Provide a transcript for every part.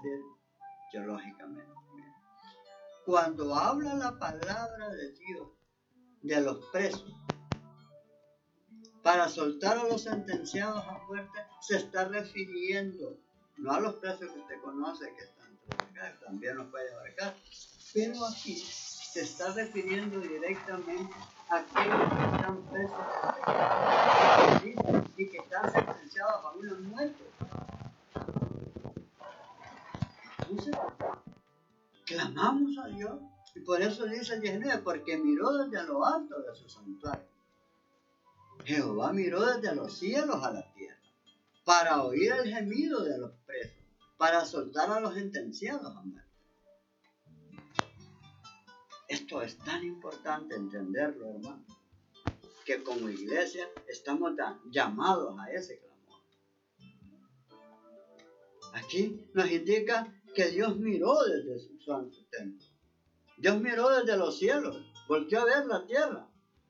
decir teológicamente. Cuando habla la palabra de Dios de los presos para soltar a los sentenciados a muerte, se está refiriendo no a los presos que usted conoce que están acá, también los puede abarcar, pero aquí se está refiriendo directamente a aquellos que están presos y que están sentenciados a una muerte. Entonces, clamamos a Dios, y por eso dice el 19, porque miró desde lo alto de su santuario. Jehová miró desde los cielos a la tierra, para oír el gemido de los presos, para soltar a los sentenciados a muerte. Esto es tan importante entenderlo, hermano, que como iglesia estamos llamados a ese clamor. Aquí nos indica que Dios miró desde su santo templo. Dios miró desde los cielos, volvió a ver la tierra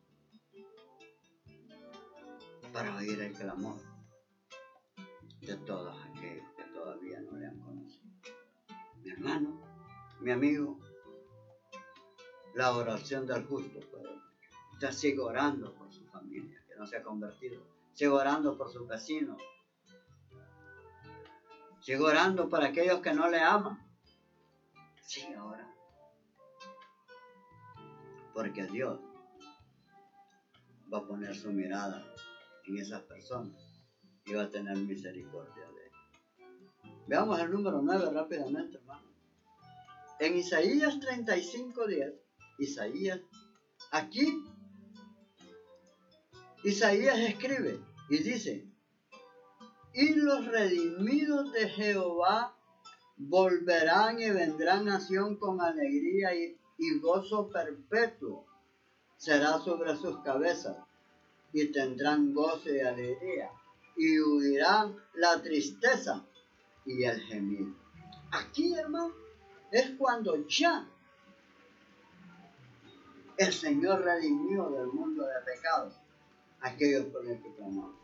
para oír el clamor de todos aquellos que todavía no le han conocido. Mi hermano, mi amigo, la oración del justo puede mucho. Usted sigue orando por su familia que no se ha convertido, sigue orando por sus vecinos, sigue orando por aquellos que no le aman, sigue orando, porque Dios va a poner su mirada en esas personas y va a tener misericordia de ellos. Veamos el número 9 rápidamente, hermano. En Isaías 35:10, aquí Isaías escribe y dice: y los redimidos de Jehová volverán y vendrán a Sión con alegría y gozo perpetuo será sobre sus cabezas, y tendrán gozo y alegría, y huirán la tristeza y el gemido. Aquí, hermano, es cuando ya el Señor redimió del mundo de pecado a aquellos por los que clamamos.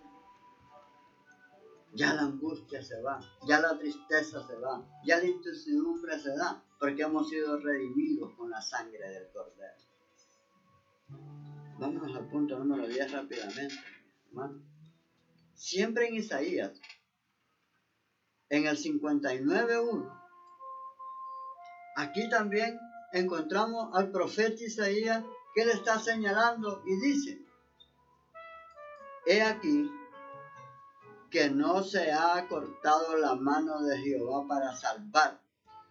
Ya la angustia se va, ya la tristeza se va, ya la incertidumbre se da, porque hemos sido redimidos con la sangre del Cordero. Vámonos al punto número 10 rápidamente, hermano. Siempre en Isaías, en el 59:1, aquí también encontramos al profeta Isaías que le está señalando y dice: he aquí que no se ha cortado la mano de Jehová para salvar,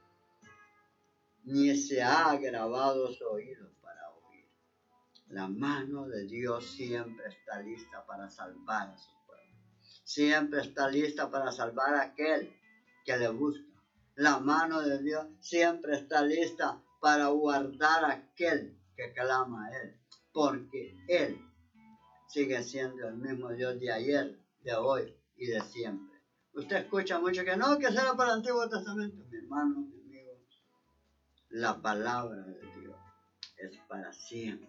ni se ha agravado su oído para oír. La mano de Dios siempre está lista para salvar a su pueblo. Siempre está lista para salvar a aquel que le busca. La mano de Dios siempre está lista para guardar a aquel que clama a Él, porque Él sigue siendo el mismo Dios de ayer, de hoy y de siempre. Usted escucha mucho que no, que será para el Antiguo Testamento. Mi hermano, mi amigo, la palabra de Dios es para siempre.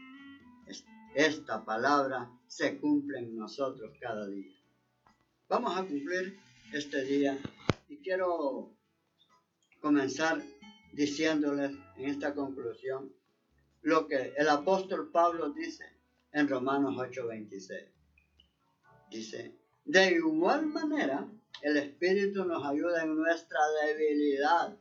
Esta palabra se cumple en nosotros cada día. Vamos a cumplir este día y quiero comenzar diciéndoles en esta conclusión lo que el apóstol Pablo dice en Romanos 8:26. Dice: de igual manera, el Espíritu nos ayuda en nuestra debilidad.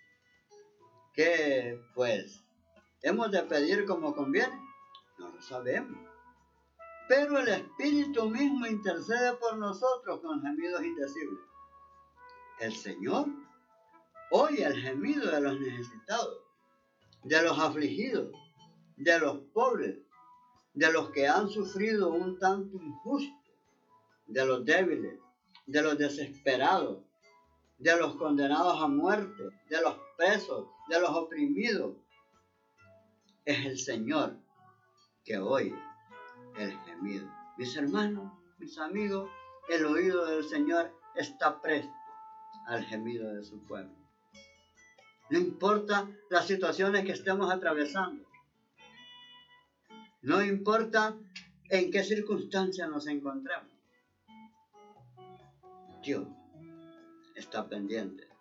¿Qué pues? ¿Hemos de pedir como conviene? No lo sabemos. Pero el Espíritu mismo intercede por nosotros con gemidos indecibles. El Señor oye el gemido de los necesitados, de los afligidos, de los pobres, de los que han sufrido un tanto injusto, de los débiles, de los desesperados, de los condenados a muerte, de los presos, de los oprimidos. Es el Señor que oye el gemido. Mis hermanos, mis amigos, el oído del Señor está presto al gemido de su pueblo. No importa las situaciones que estemos atravesando. No importa en qué circunstancia nos encontremos. Dios está pendiente